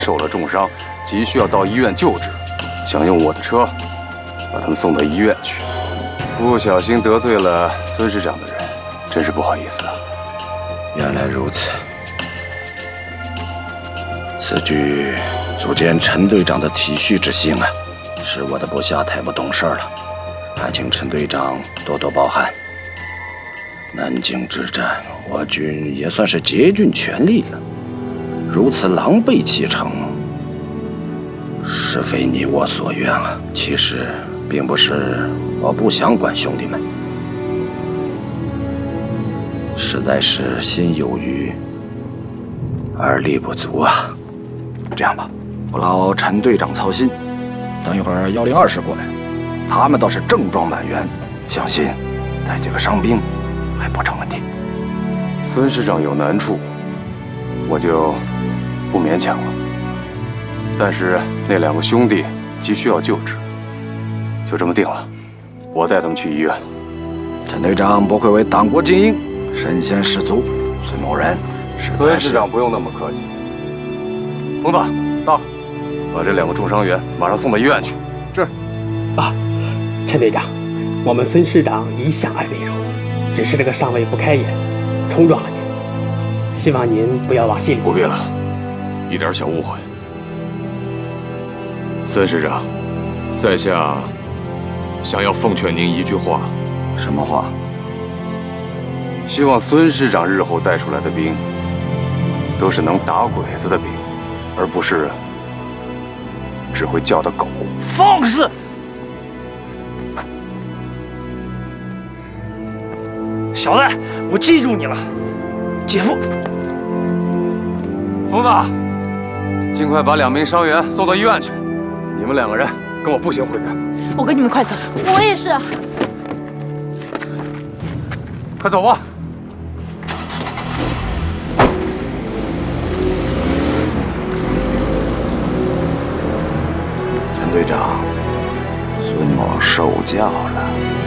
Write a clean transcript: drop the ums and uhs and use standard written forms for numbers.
受了重伤，急需要到医院救治，想用我的车把他们送到医院去。不小心得罪了孙师长的人，真是不好意思啊。 原来如此，此举足见陈队长的体恤之心啊，是我的部下太不懂事了，还请陈队长多多包涵。南京之战，我军也算是竭尽全力了，如此狼狈启程，是非你我所愿啊。其实并不是我不想管兄弟们，实在是心有余而力不足啊。这样吧，不劳陈队长操心，等一会儿102过来，他们倒是正装满员，相信带几个伤兵还不成问题。 孙师长有难处，我就不勉强了。但是那2个兄弟急需要救治，就这么定了，我带他们去医院。 陈队长不愧为党国精英，身先士卒。孙某人， 孙师长不用那么客气。冯子到，把这2个重伤员马上送到医院去。是。 啊，陈队长，我们孙师长一向爱民如子，只是这个上尉不开眼，冲撞了您，希望您不要往心里去。 不必了，一点小误会。孙师长，在下想要奉劝您一句话。 什么话？ 希望孙师长日后带出来的兵，都是能打鬼子的兵，而不是只会叫的狗。 放肆！小子，我记住你了，姐夫。 疯子，尽快把2名伤员送到医院去。你们2个人跟我步行回去。 我跟你们快走。 我也是。 快走吧。 陈队长，孙某受教了。